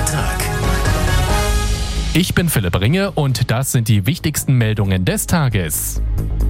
Tag. Ich bin Philipp Ringe und das sind die wichtigsten Meldungen des Tages.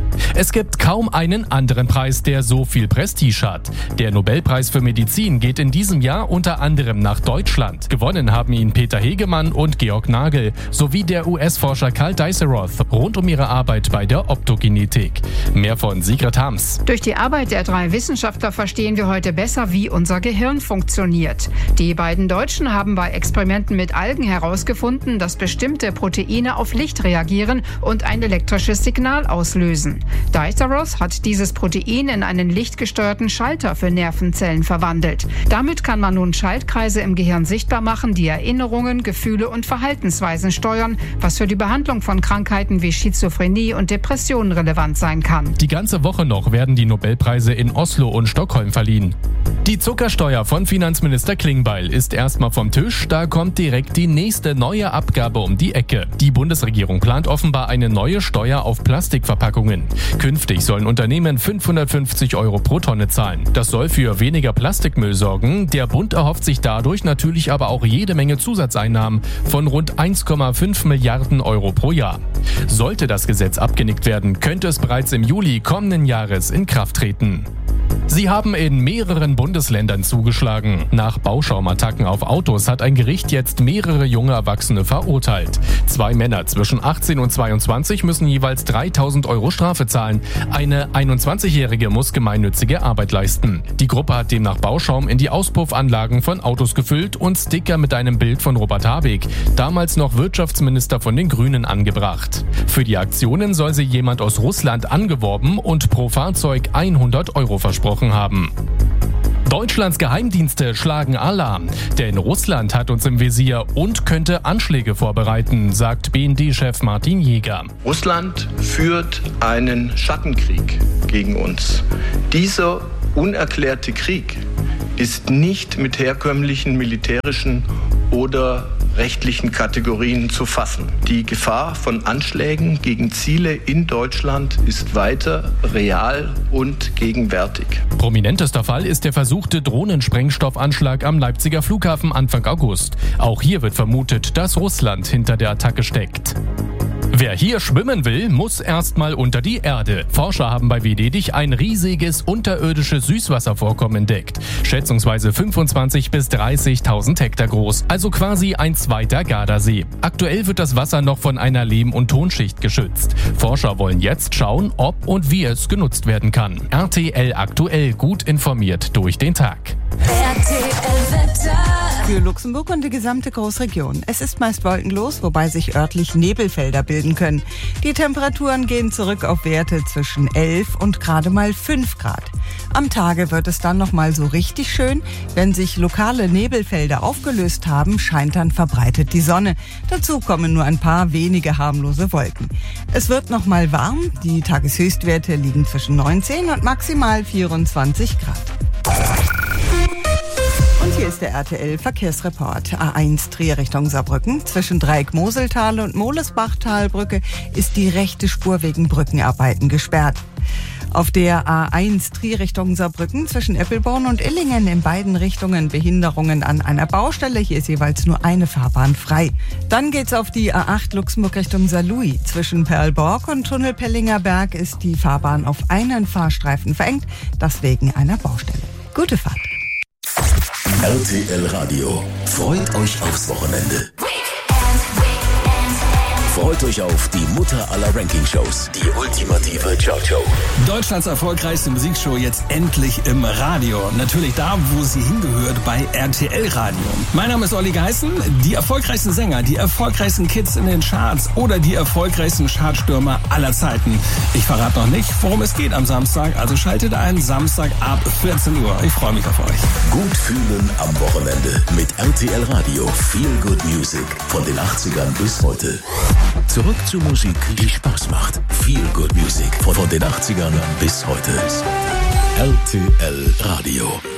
Es gibt kaum einen anderen Preis, der so viel Prestige hat. Der Nobelpreis für Medizin geht in diesem Jahr unter anderem nach Deutschland. Gewonnen haben ihn Peter Hegemann und Georg Nagel sowie der US-Forscher Karl Dies-Roth rund um ihre Arbeit bei der Optogenetik. Mehr von Sigrid Harms. Durch die Arbeit der 3 Wissenschaftler verstehen wir heute besser, wie unser Gehirn funktioniert. Die beiden Deutschen haben bei Experimenten mit Algen herausgefunden, dass bestimmte Proteine auf Licht reagieren und ein elektrisches Signal auslösen. Dies-Roth hat dieses Protein in einen lichtgesteuerten Schalter für Nervenzellen verwandelt. Damit kann man nun Schaltkreise im Gehirn sichtbar machen, die Erinnerungen, Gefühle und Verhaltensweisen steuern, was für die Behandlung von Krankheiten wie Schizophrenie und Depressionen relevant sein kann. Die ganze Woche noch werden die Nobelpreise in Oslo und Stockholm verliehen. Die Zuckersteuer von Finanzminister Klingbeil ist erstmal vom Tisch, da kommt direkt die nächste neue Abgabe um die Ecke. Die Bundesregierung plant offenbar eine neue Steuer auf Plastikverpackungen. Künftig sollen Unternehmen 550 € pro Tonne zahlen. Das soll für weniger Plastikmüll sorgen. Der Bund erhofft sich dadurch natürlich aber auch jede Menge Zusatzeinnahmen von rund 1,5 Milliarden € pro Jahr. Sollte das Gesetz abgenickt werden, könnte es bereits im Juli kommenden Jahres in Kraft treten. Sie haben in mehreren Bundesländern zugeschlagen. Nach Bauschaum-Attacken auf Autos hat ein Gericht jetzt mehrere junge Erwachsene verurteilt. 2 Männer zwischen 18 und 22 müssen jeweils 3.000 € Strafe zahlen. Eine 21-Jährige muss gemeinnützige Arbeit leisten. Die Gruppe hat demnach Bauschaum in die Auspuffanlagen von Autos gefüllt und Sticker mit einem Bild von Robert Habeck, damals noch Wirtschaftsminister von den Grünen, angebracht. Für die Aktionen soll sie jemand aus Russland angeworben und pro Fahrzeug 100 € versprochen haben. Deutschlands Geheimdienste schlagen Alarm, denn Russland hat uns im Visier und könnte Anschläge vorbereiten, sagt BND-Chef Martin Jäger. Russland führt einen Schattenkrieg gegen uns. Dieser unerklärte Krieg ist nicht mit herkömmlichen militärischen oder rechtlichen Kategorien zu fassen. Die Gefahr von Anschlägen gegen Ziele in Deutschland ist weiter real und gegenwärtig. Prominentester Fall ist der versuchte Drohnensprengstoffanschlag am Leipziger Flughafen Anfang August. Auch hier wird vermutet, dass Russland hinter der Attacke steckt. Wer hier schwimmen will, muss erstmal unter die Erde. Forscher haben bei Venedig ein riesiges unterirdisches Süßwasservorkommen entdeckt. Schätzungsweise 25.000 bis 30.000 Hektar groß, also quasi ein zweiter Gardasee. Aktuell wird das Wasser noch von einer Lehm- und Tonschicht geschützt. Forscher wollen jetzt schauen, ob und wie es genutzt werden kann. RTL aktuell, gut informiert durch den Tag. Für Luxemburg und die gesamte Großregion. Es ist meist wolkenlos, wobei sich örtlich Nebelfelder bilden können. Die Temperaturen gehen zurück auf Werte zwischen 11 und gerade mal 5 Grad. Am Tage wird es dann nochmal so richtig schön. Wenn sich lokale Nebelfelder aufgelöst haben, scheint dann verbreitet die Sonne. Dazu kommen nur ein paar wenige harmlose Wolken. Es wird nochmal warm. Die Tageshöchstwerte liegen zwischen 19 und maximal 24 Grad. Und hier ist der RTL-Verkehrsreport. A1 Trier Richtung Saarbrücken. Zwischen Dreieck-Moseltal und Molesbachtalbrücke ist die rechte Spur wegen Brückenarbeiten gesperrt. Auf der A1 Trier Richtung Saarbrücken zwischen Eppelborn und Illingen in beiden Richtungen Behinderungen an einer Baustelle. Hier ist jeweils nur eine Fahrbahn frei. Dann geht's auf die A8 Luxemburg Richtung Saarlouis. Zwischen Perlborg und Tunnelpellinger Berg ist die Fahrbahn auf einen Fahrstreifen verengt. Das wegen einer Baustelle. Gute Fahrt. RTL Radio. Freut euch aufs Wochenende. Freut euch auf die Mutter aller Ranking-Shows, die ultimative Chartshow. Deutschlands erfolgreichste Musikshow jetzt endlich im Radio. Natürlich da, wo sie hingehört, bei RTL Radio. Mein Name ist Olli Geißen. Die erfolgreichsten Sänger, die erfolgreichsten Kids in den Charts oder die erfolgreichsten Chartstürmer aller Zeiten. Ich verrate noch nicht, worum es geht am Samstag, also schaltet ein, Samstag ab 14 Uhr. Ich freue mich auf euch. Gut fühlen am Wochenende mit RTL Radio. Feel Good Music von den 80ern bis heute. Zurück zu Musik, die Spaß macht. Feel Good Music von den 80ern bis heute. RTL Radio.